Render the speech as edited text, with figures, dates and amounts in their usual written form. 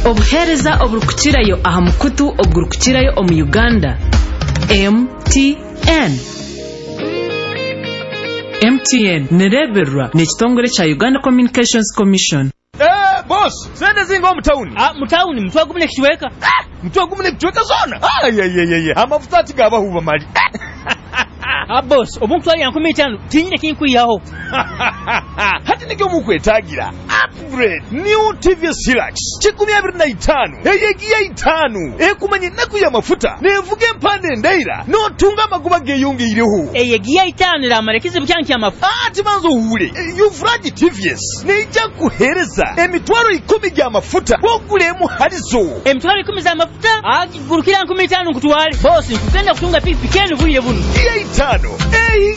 obuhereza oburukukirayo aha mukutu oburukukirayo omu Uganda. MTN nereberwa n'ekitongole kya Uganda Communications Commission. Boss, sende zingo mtauni. Mtauni mtwa gumune kichweka. Mtwa gumune kichweka zona. Amafuta ati gaba huba mali. Boss, omuntu ali yankumi 5 tinyine kinkuyaho. Hati nige mukwetagira. Upgrade new TVS Hilux 15 eyegiya 5 ekumanye naku ya mafuta nevuge mpande ndaira no tunga maguba geyongeyireho eyegiya 5 la marekizi byanki amafuta ati manzo hure yuvraji TVS neija kuhereza emitwaro 10 gya mafuta bogulemu halizo emitwaro 10 za mafuta agurukira 15 kutwale boss nkugenda kutunga pikipiki enu vuye bunu 5